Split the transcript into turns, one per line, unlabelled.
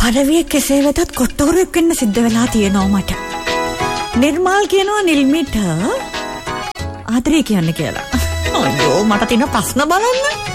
පළවිය කෙසේ වෙතත් කොට්ටෝරුවෙක් වෙන්න සිද්ධ වෙලා තියෙනවා මට. නිර්මාල් කියනවා නිල්මිට ආදරේ කියන්න කියලා. අයියෝ මට තියෙන ප්‍රශ්න බලන්න.